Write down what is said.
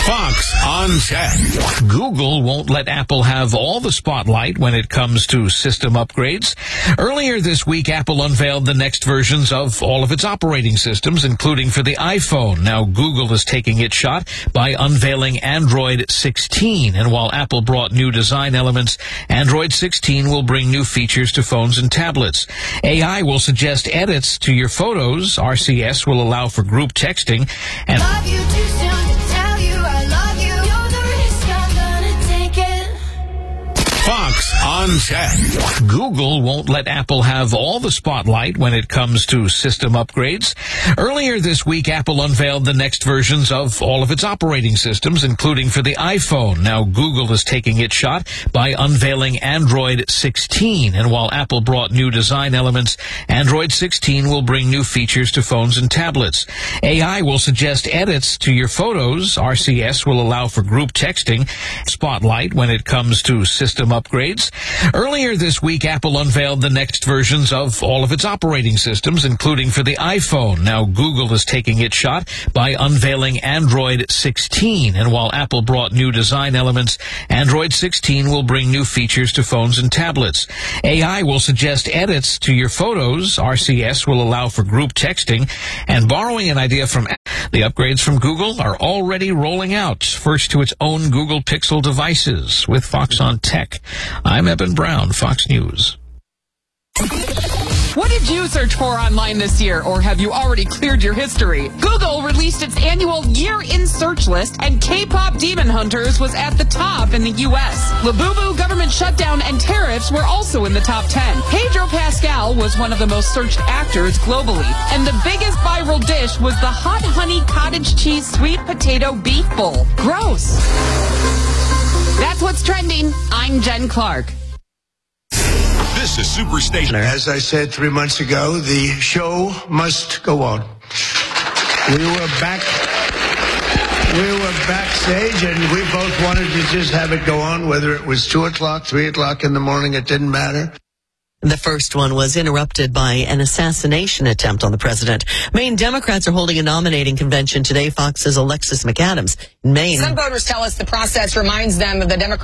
Fox on Tech. Google won't let Apple have all the spotlight when it comes to system upgrades. Earlier this week, Apple unveiled the next versions of all of its operating systems, including for the iPhone. Now, Google is taking its shot by unveiling Android 16. And while Apple brought new design elements, Android 16 will bring new features to phones and tablets. AI will suggest edits to your photos. RCS will allow for group texting. And Love you too soon to tell you I love you. You're the risk, I'm gonna take it. Fox on Tech. Google won't let Apple have all the spotlight when it comes to system upgrades. Earlier this week, Apple unveiled the next versions of all of its operating systems, including for the iPhone. Now, Google is taking its shot by unveiling Android 16. And while Apple brought new design elements, Android 16 will bring new features to phones and tablets. AI will suggest edits to your photos. RCS will allow for group texting. Spotlight when it comes to system upgrades. Earlier this week, Apple unveiled the next versions of all of its operating systems, including for the iPhone. Now, Google is taking its shot by unveiling Android 16. And while Apple brought new design elements, Android 16 will bring new features to phones and tablets. AI will suggest edits to your photos. RCS will allow for group texting. And borrowing an idea from the upgrades from Google are already rolling out, first to its own Google Pixel devices. With Fox on Tech, I'm Eben Brown, Fox News. What did you search for online this year, or have you already cleared your history? Google released its annual Year in Search list, and K-pop Demon Hunters was at the top in the U.S. Labubu, government shutdown, and tariffs were also in the top 10. Pedro Pascal was one of the most searched actors globally, and the biggest viral dish was the hot honey cottage cheese sweet potato beef bowl. Gross. That's what's trending. I'm Jen Clark. This is Superstation. As I said 3 months ago, the show must go on. We were backstage, and we both wanted to just have it go on, whether it was 2 o'clock, 3 o'clock in the morning, it didn't matter. The first one was interrupted by an assassination attempt on the president. Maine Democrats are holding a nominating convention today. Fox's Alexis McAdams in Maine. Some voters tell us the process reminds them of the Democrats.